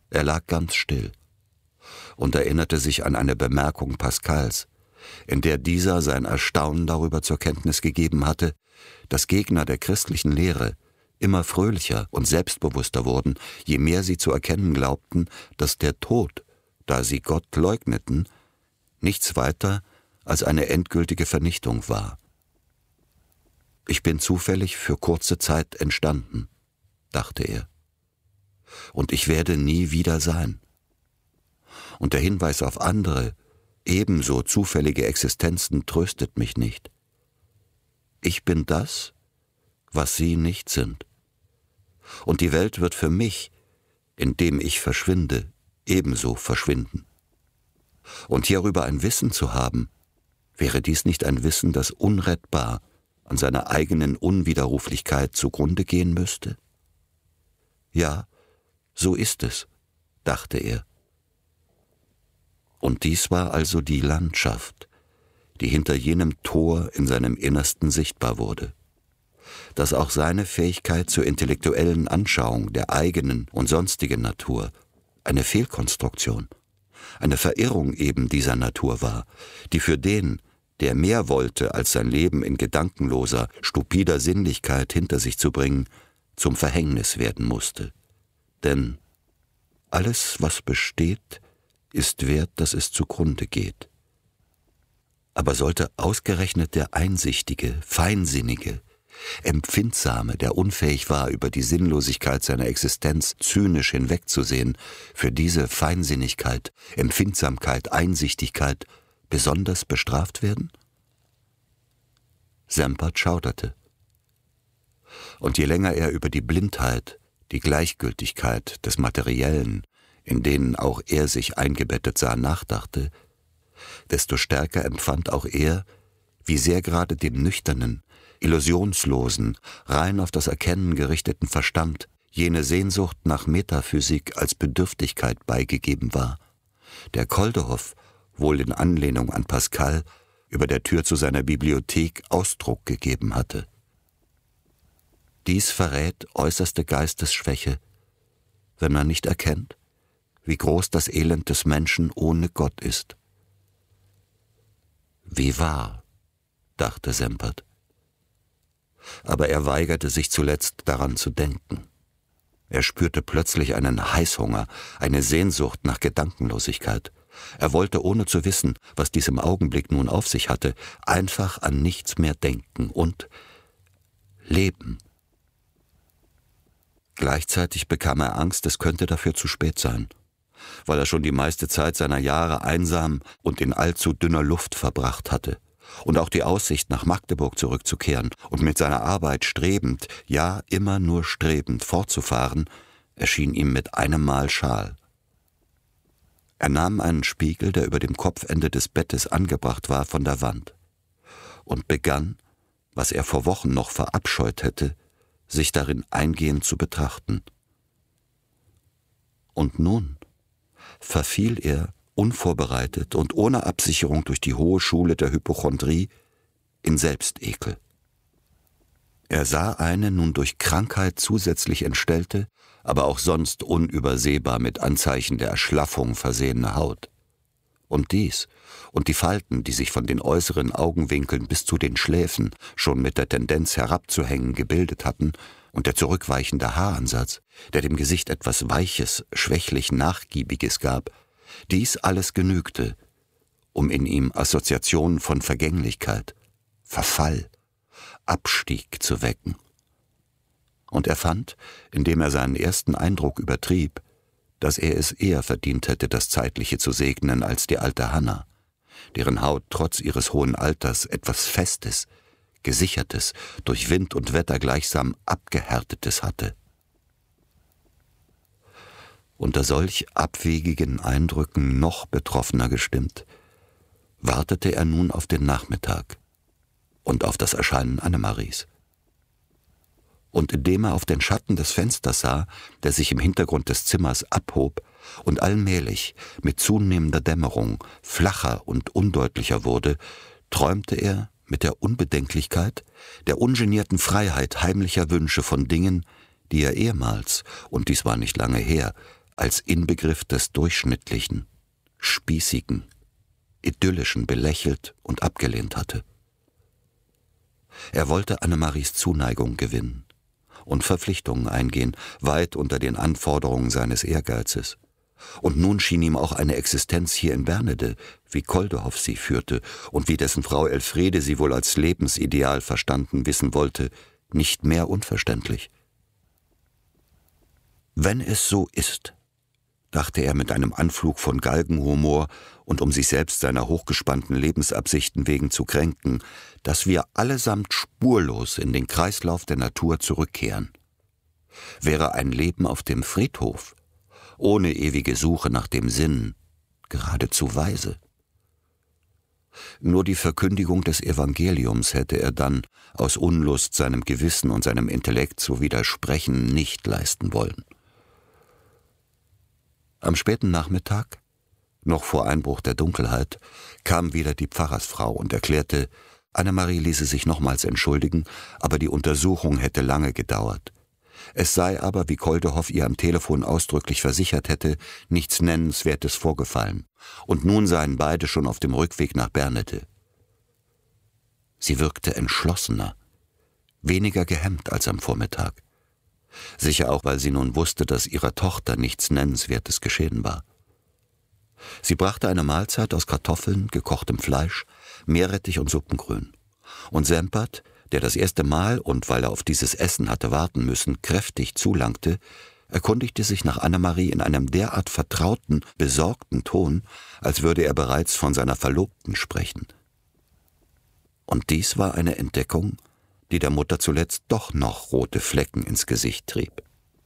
Er lag ganz still und erinnerte sich an eine Bemerkung Pascals, in der dieser sein Erstaunen darüber zur Kenntnis gegeben hatte, dass Gegner der christlichen Lehre immer fröhlicher und selbstbewusster wurden, je mehr sie zu erkennen glaubten, dass der Tod, da sie Gott leugneten, nichts weiter als eine endgültige Vernichtung war. »Ich bin zufällig für kurze Zeit entstanden«, dachte er, »und ich werde nie wieder sein. Und der Hinweis auf andere, ebenso zufällige Existenzen tröstet mich nicht. Ich bin das, was sie nicht sind. Und die Welt wird für mich, indem ich verschwinde, ebenso verschwinden. Und hierüber ein Wissen zu haben, wäre dies nicht ein Wissen, das unrettbar an seiner eigenen Unwiderruflichkeit zugrunde gehen müsste? Ja, so ist es, dachte er. Und dies war also die Landschaft, die hinter jenem Tor in seinem Innersten sichtbar wurde, dass auch seine Fähigkeit zur intellektuellen Anschauung der eigenen und sonstigen Natur eine Fehlkonstruktion, eine Verirrung eben dieser Natur war, die für den, der mehr wollte, als sein Leben in gedankenloser, stupider Sinnlichkeit hinter sich zu bringen, zum Verhängnis werden musste. Denn alles, was besteht, ist wert, dass es zugrunde geht. Aber sollte ausgerechnet der Einsichtige, Feinsinnige, Empfindsame, der unfähig war, über die Sinnlosigkeit seiner Existenz zynisch hinwegzusehen, für diese Feinsinnigkeit, Empfindsamkeit, Einsichtigkeit besonders bestraft werden? Sempert schauderte. Und je länger er über die Blindheit, die Gleichgültigkeit des Materiellen, in denen auch er sich eingebettet sah, nachdachte, desto stärker empfand auch er, wie sehr gerade dem nüchternen, illusionslosen, rein auf das Erkennen gerichteten Verstand jene Sehnsucht nach Metaphysik als Bedürftigkeit beigegeben war, der Koldehoff, wohl in Anlehnung an Pascal, über der Tür zu seiner Bibliothek Ausdruck gegeben hatte. Dies verrät äußerste Geistesschwäche, wenn man nicht erkennt, wie groß das Elend des Menschen ohne Gott ist. Wie wahr, dachte Sempert. Aber er weigerte sich zuletzt daran zu denken. Er spürte plötzlich einen Heißhunger, eine Sehnsucht nach Gedankenlosigkeit. Er wollte, ohne zu wissen, was dies im Augenblick nun auf sich hatte, einfach an nichts mehr denken und leben. Gleichzeitig bekam er Angst, es könnte dafür zu spät sein, weil er schon die meiste Zeit seiner Jahre einsam und in allzu dünner Luft verbracht hatte. Und auch die Aussicht, nach Magdeburg zurückzukehren und mit seiner Arbeit strebend, ja immer nur strebend fortzufahren, erschien ihm mit einem Mal schal. Er nahm einen Spiegel, der über dem Kopfende des Bettes angebracht war, von der Wand und begann, was er vor Wochen noch verabscheut hätte, sich darin eingehend zu betrachten. Und nun verfiel er, unvorbereitet und ohne Absicherung durch die hohe Schule der Hypochondrie, in Selbstekel. Er sah eine nun durch Krankheit zusätzlich entstellte, aber auch sonst unübersehbar mit Anzeichen der Erschlaffung versehene Haut. Und dies und die Falten, die sich von den äußeren Augenwinkeln bis zu den Schläfen schon mit der Tendenz herabzuhängen gebildet hatten, und der zurückweichende Haaransatz, der dem Gesicht etwas Weiches, schwächlich Nachgiebiges gab, dies alles genügte, um in ihm Assoziationen von Vergänglichkeit, Verfall, Abstieg zu wecken. Und er fand, indem er seinen ersten Eindruck übertrieb, dass er es eher verdient hätte, das Zeitliche zu segnen, als die alte Hanna, deren Haut trotz ihres hohen Alters etwas Festes, Gesichertes, durch Wind und Wetter gleichsam Abgehärtetes hatte. Unter solch abwegigen Eindrücken noch betroffener gestimmt, wartete er nun auf den Nachmittag und auf das Erscheinen Annemaries. Und indem er auf den Schatten des Fensters sah, der sich im Hintergrund des Zimmers abhob und allmählich mit zunehmender Dämmerung flacher und undeutlicher wurde, träumte er mit der Unbedenklichkeit, der ungenierten Freiheit heimlicher Wünsche von Dingen, die er ehemals, und dies war nicht lange her, als Inbegriff des Durchschnittlichen, Spießigen, Idyllischen belächelt und abgelehnt hatte. Er wollte Annemaries Zuneigung gewinnen und Verpflichtungen eingehen, weit unter den Anforderungen seines Ehrgeizes. Und nun schien ihm auch eine Existenz hier in Bernede, wie Koldehoff sie führte und wie dessen Frau Elfriede sie wohl als Lebensideal verstanden wissen wollte, nicht mehr unverständlich. Wenn es so ist, dachte er mit einem Anflug von Galgenhumor und um sich selbst seiner hochgespannten Lebensabsichten wegen zu kränken, dass wir allesamt spurlos in den Kreislauf der Natur zurückkehren. Wäre ein Leben auf dem Friedhof, ohne ewige Suche nach dem Sinn, geradezu weise. Nur die Verkündigung des Evangeliums hätte er dann, aus Unlust seinem Gewissen und seinem Intellekt zu widersprechen, nicht leisten wollen. Am späten Nachmittag, noch vor Einbruch der Dunkelheit, kam wieder die Pfarrersfrau und erklärte, Annemarie ließe sich nochmals entschuldigen, aber die Untersuchung hätte lange gedauert. Es sei aber, wie Koldehoff ihr am Telefon ausdrücklich versichert hätte, nichts Nennenswertes vorgefallen, und nun seien beide schon auf dem Rückweg nach Bernede. Sie wirkte entschlossener, weniger gehemmt als am Vormittag. Sicher auch, weil sie nun wusste, dass ihrer Tochter nichts Nennenswertes geschehen war. Sie brachte eine Mahlzeit aus Kartoffeln, gekochtem Fleisch, Meerrettich und Suppengrün. Und Sempert, der das erste Mal und weil er auf dieses Essen hatte warten müssen, kräftig zulangte, erkundigte sich nach Annemarie in einem derart vertrauten, besorgten Ton, als würde er bereits von seiner Verlobten sprechen. Und dies war eine Entdeckung, die der Mutter zuletzt doch noch rote Flecken ins Gesicht trieb.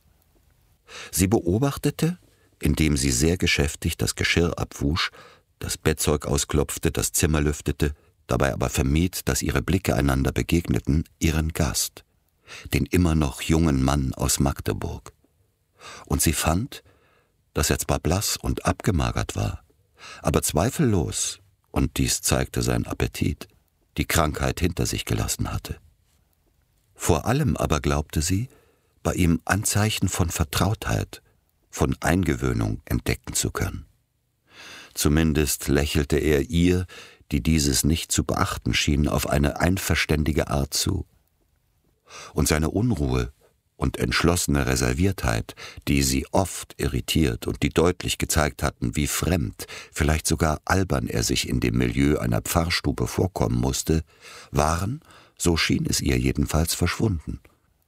Sie beobachtete, indem sie sehr geschäftig das Geschirr abwusch, das Bettzeug ausklopfte, das Zimmer lüftete, dabei aber vermied, dass ihre Blicke einander begegneten, ihren Gast, den immer noch jungen Mann aus Magdeburg. Und sie fand, dass er zwar blass und abgemagert war, aber zweifellos, und dies zeigte sein Appetit, die Krankheit hinter sich gelassen hatte. Vor allem aber glaubte sie, bei ihm Anzeichen von Vertrautheit, von Eingewöhnung entdecken zu können. Zumindest lächelte er ihr, die dieses nicht zu beachten schien, auf eine einverständige Art zu. Und seine Unruhe und entschlossene Reserviertheit, die sie oft irritiert und die deutlich gezeigt hatten, wie fremd, vielleicht sogar albern er sich in dem Milieu einer Pfarrstube vorkommen musste, waren, so schien es ihr jedenfalls, verschwunden.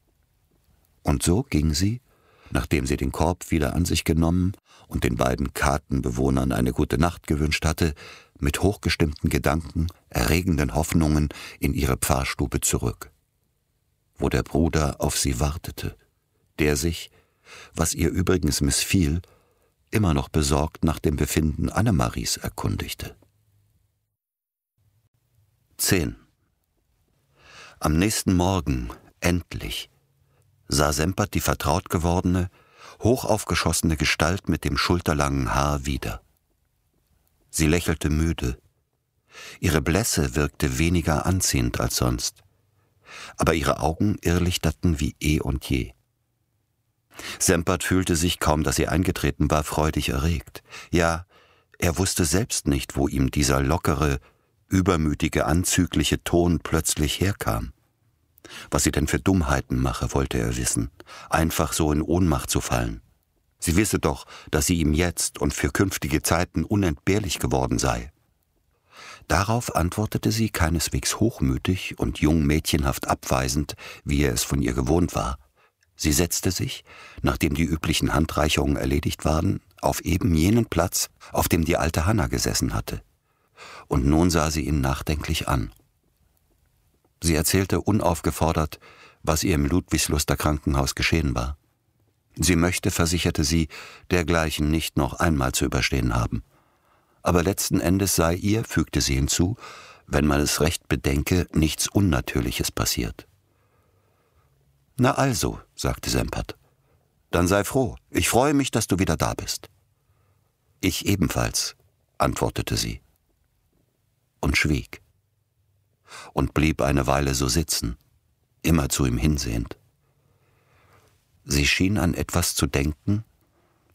Und so ging sie, nachdem sie den Korb wieder an sich genommen und den beiden Katenbewohnern eine gute Nacht gewünscht hatte, mit hochgestimmten Gedanken, erregenden Hoffnungen in ihre Pfarrstube zurück, wo der Bruder auf sie wartete, der sich, was ihr übrigens missfiel, immer noch besorgt nach dem Befinden Annemaries erkundigte. 10. Am nächsten Morgen, endlich, sah Sempert die vertraut gewordene, hochaufgeschossene Gestalt mit dem schulterlangen Haar wieder. Sie lächelte müde. Ihre Blässe wirkte weniger anziehend als sonst, aber ihre Augen irrlichterten wie eh und je. Sempert fühlte sich, kaum dass sie eingetreten war, freudig erregt. Ja, er wusste selbst nicht, wo ihm dieser lockere, übermütige, anzügliche Ton plötzlich herkam. Was sie denn für Dummheiten mache, wollte er wissen, einfach so in Ohnmacht zu fallen. Sie wisse doch, dass sie ihm jetzt und für künftige Zeiten unentbehrlich geworden sei. Darauf antwortete sie keineswegs hochmütig und jung mädchenhaft abweisend, wie er es von ihr gewohnt war. Sie setzte sich, nachdem die üblichen Handreichungen erledigt waren, auf eben jenen Platz, auf dem die alte Hanna gesessen hatte. Und nun sah sie ihn nachdenklich an. Sie erzählte unaufgefordert, was ihr im Ludwigsluster Krankenhaus geschehen war. Sie möchte, versicherte sie, dergleichen nicht noch einmal zu überstehen haben. Aber letzten Endes sei ihr, fügte sie hinzu, wenn man es recht bedenke, nichts Unnatürliches passiert. »Na also«, sagte Sempert, »dann sei froh. Ich freue mich, dass du wieder da bist.« »Ich ebenfalls«, antwortete sie. Und schwieg. Und blieb eine Weile so sitzen, immer zu ihm hinsehend. Sie schien an etwas zu denken,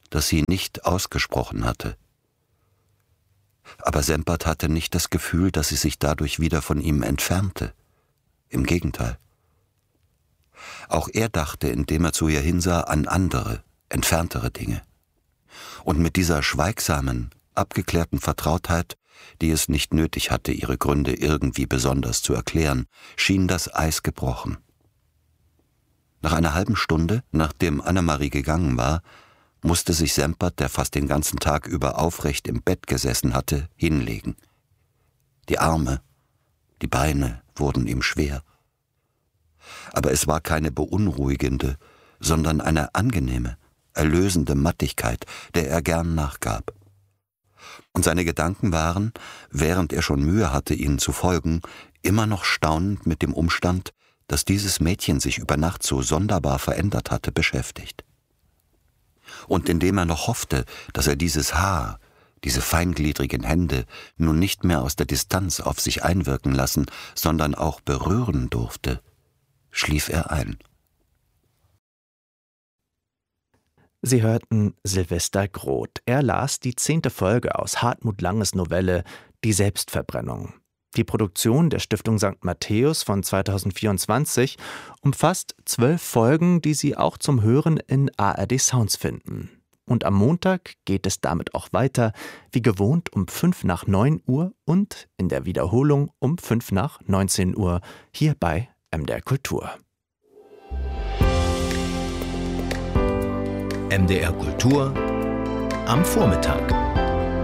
das sie nicht ausgesprochen hatte. Aber Sempert hatte nicht das Gefühl, dass sie sich dadurch wieder von ihm entfernte. Im Gegenteil. Auch er dachte, indem er zu ihr hinsah, an andere, entferntere Dinge. Und mit dieser schweigsamen, abgeklärten Vertrautheit, die es nicht nötig hatte, ihre Gründe irgendwie besonders zu erklären, schien das Eis gebrochen. Nach einer halben Stunde, nachdem Annemarie gegangen war, musste sich Sempert, der fast den ganzen Tag über aufrecht im Bett gesessen hatte, hinlegen. Die Arme, die Beine wurden ihm schwer. Aber es war keine beunruhigende, sondern eine angenehme, erlösende Mattigkeit, der er gern nachgab. Und seine Gedanken waren, während er schon Mühe hatte, ihnen zu folgen, immer noch staunend mit dem Umstand, dass dieses Mädchen sich über Nacht so sonderbar verändert hatte, beschäftigt. Und indem er noch hoffte, dass er dieses Haar, diese feingliedrigen Hände nun nicht mehr aus der Distanz auf sich einwirken lassen, sondern auch berühren durfte, schlief er ein. Sie hörten Sylvester Groth. Er las die 10. Folge aus Hartmut Langes Novelle »Die Selbstverbrennung«. Die Produktion der Stiftung St. Matthäus von 2024 umfasst 12 Folgen, die Sie auch zum Hören in ARD Sounds finden. Und am Montag geht es damit auch weiter, wie gewohnt um 8:55 Uhr und in der Wiederholung um 19:05 Uhr hier bei MDR Kultur. MDR Kultur am Vormittag.